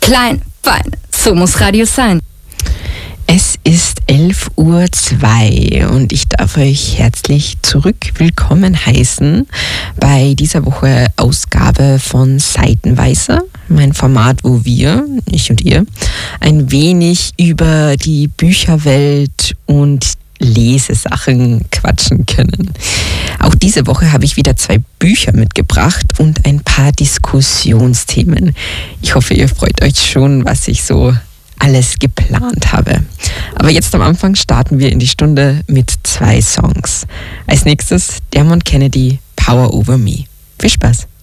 Klein, fein, so muss Radio sein. Es ist 11:02 Uhr und ich darf euch herzlich willkommen heißen bei dieser Woche Ausgabe von Seitenweise, mein Format, wo wir, ich und ihr, ein wenig über die Bücherwelt und Lesesachen quatschen können. Auch diese Woche habe ich wieder 2 Bücher mitgebracht und ein paar Diskussionsthemen. Ich hoffe, ihr freut euch schon, was ich so alles geplant habe. Aber jetzt am Anfang starten wir in die Stunde mit 2 Songs. Als nächstes Dermot Kennedy, Power Over Me. Viel Spaß!